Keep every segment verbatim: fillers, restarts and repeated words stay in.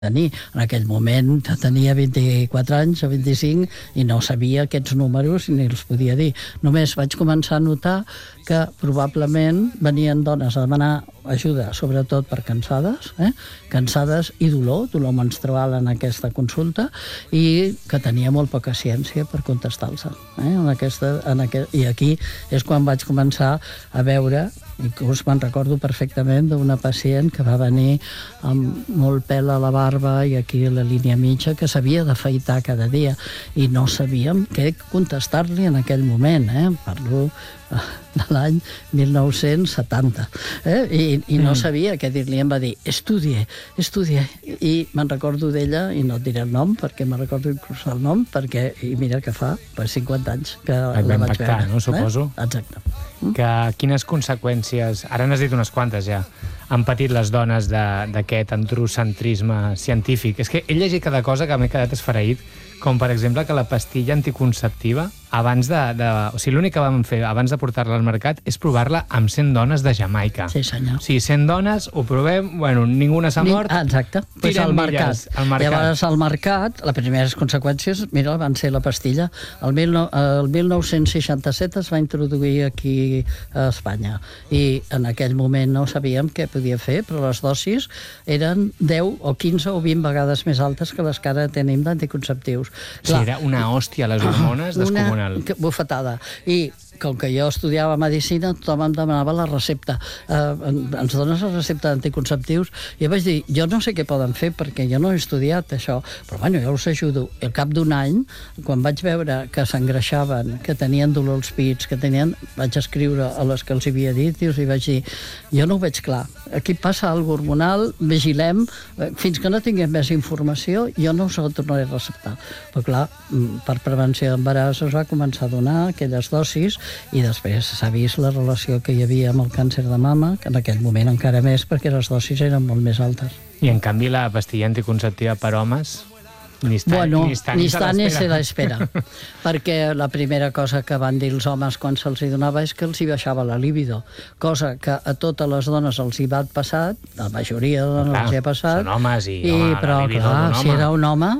tenir. En aquell moment tenia vint-i-quatre anys o vint-i-cinc i no sabia aquests números ni els podia dir. Només vaig començar a notar que probablement venien dones a demanar ajuda, sobretot per cansades, eh? cansades i dolor, dolor menstrual en aquesta consulta, i que tenia molt poca ciència per contestar-los. Eh? En aquesta, en aquest, I aquí és quan vaig començar a veure, i que us me'n recordo perfectament, d'una pacient que va venir amb molt pèl a la barba i aquí a la línia mitja, que s'havia d'afaitar cada dia i no sabíem què contestar-li en aquell moment. Eh? Parlo de l'any mil nou-cents setanta. Eh? I, I no sabia què dir-li. Em va dir, estudie, estudie. I me'n recordo d'ella, i no et diré el nom, perquè me'n recordo inclús el nom, perquè, i mira que fa pues, cinquanta anys que la vaig impactar, veure. No, suposo. Eh? Exacte. Que quines conseqüències, ara n'has dit unes quantes ja, han patit les dones d'aquest androcentrisme científic? És que he llegit cada cosa que m'he quedat esfereït, com per exemple que la pastilla anticonceptiva, abans de... de o sigui, l'únic que vam fer abans de portar-la al mercat és provar-la amb cent dones de Jamaica. Sí, senyor. O sigui, cent dones, ho provem, bueno, ninguna s'ha mort... Ah, exacte. Pues al mercat. al mercat. Llavors, al mercat, les primeres conseqüències, mira, van ser la pastilla. El, mil, el mil nou-cents seixanta-set es va introduir aquí a Espanya i en aquell moment no sabíem què podia fer, però les dosis eren deu o quinze o vint vegades més altes que les que ara tenim d'anticonceptius. O sigui, era una hòstia a les hormones descomunal. Una bufetada. I com que jo estudiava medicina, tothom em demanava la recepta. Eh, ens dones la recepta d'anticonceptius? I jo vaig dir, jo no sé què poden fer, perquè jo no he estudiat això, però bueno, jo us ajudo. I al cap d'un any, quan vaig veure que s'engreixaven, que tenien dolor als pits, que tenien... vaig escriure a les que els havia dit i els hi vaig dir, jo no ho veig clar. Aquí passa alguna cosa hormonal, vigilem, fins que no tinguem més informació, jo no us el tornaré a receptar. Però clar, per prevenció d'embaràs es va començar a donar aquelles dosis i després s'ha vist la relació que hi havia amb el càncer de mama, que en aquell moment encara més, perquè les dosis eren molt més altes. I en canvi la pastilla anticonceptiva per homes ni està, bueno, ni està ni, ni, està, ni se l'espera. Perquè la primera cosa que van dir els homes quan se'ls donava és que els hi baixava la libido, cosa que a totes les dones els hi va passar, la majoria de dones clar, els hi ha passat. Són homes i, i home, però, la libido clar, d'un home. si era un home...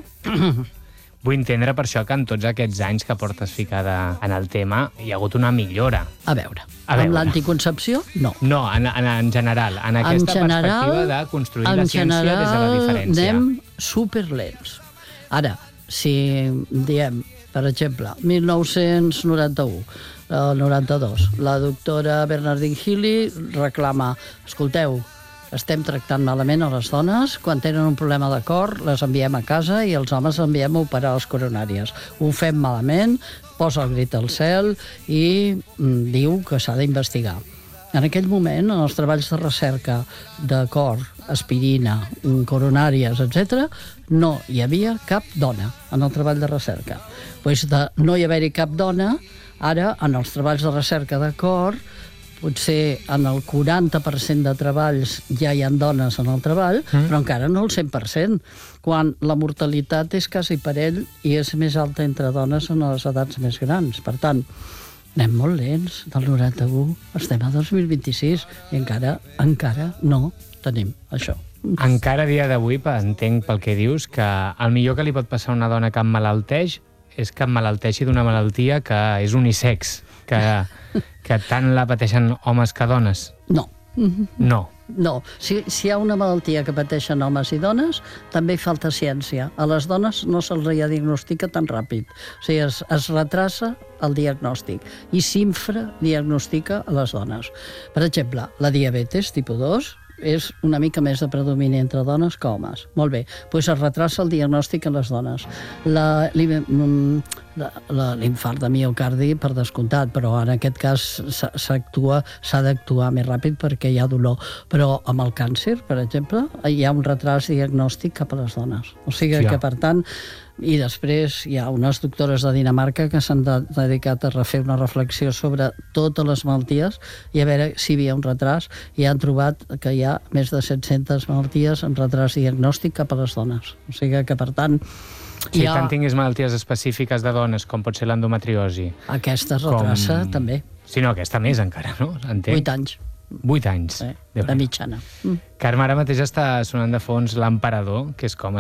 Vull entendre per això que en tots aquests anys que portes ficada en el tema hi ha hagut una millora. A veure, a veure. amb l'anticoncepció, no. No, en, en, en general, en aquesta en general, perspectiva de construir la ciència general, des de la diferència. anem superlents. Ara, si diem, per exemple, mil nou-cents noranta-u, el noranta-dos, la doctora Bernardine Healy reclama, escolteu, estem tractant malament a les dones, quan tenen un problema de cor les enviem a casa i els homes enviem a operar les coronàries. Ho fem malament, posa el grit al cel i mm, diu que s'ha d'investigar. En aquell moment, en els treballs de recerca de cor, aspirina, coronàries, etcètera, no hi havia cap dona en el treball de recerca. Pues de no hi haver-hi cap dona, ara, en els treballs de recerca de cor, potser en el quaranta per cent de treballs ja hi ha dones en el treball, mm. però encara no el cent per cent, quan la mortalitat és quasi parell i és més alta entre dones en les edats més grans. Per tant, anem molt lents, del noranta-u estem a dos mil vint-i-sis i encara, encara no tenim això. Encara a dia d'avui, entenc pel que dius, que el millor que li pot passar a una dona que emmalalteix és que emmalalteixi d'una malaltia que és unisex, que, que tant la pateixen homes que dones. No. No. No. Si, si hi ha una malaltia que pateixen homes i dones, també hi falta ciència. A les dones no se'ls diagnostica tan ràpid. O sigui, es, es retrasa el diagnòstic i s'infradiagnostica a les dones. Per exemple, la diabetes tipus dos és una mica més de predomini entre dones que homes. Molt bé, doncs es retrasa el diagnòstic a les dones. La, l'infart de miocardi, per descomptat, però en aquest cas s'actua, s'ha d'actuar més ràpid perquè hi ha dolor. Però amb el càncer, per exemple, hi ha un retras diagnòstic cap a les dones. O sigui que, per tant, i després hi ha unes doctores de Dinamarca que s'han de, dedicat a refer una reflexió sobre totes les malalties i a veure si hi havia un retras, i han trobat que hi ha més de set-centes malalties amb retras diagnòstic cap a les dones. O sigui que, per tant... Si ha... tant tinguis malalties específiques de dones, com pot ser l'endometriosi... Aquesta es retrasa, com... també. Sí, no, aquesta més encara, no? Entenc. Vuit anys. Vuit anys. Sí, Déu-n'hi-do. de mitjana. Mm. Carme, ara mateix està sonant de fons L'Emperador, que és com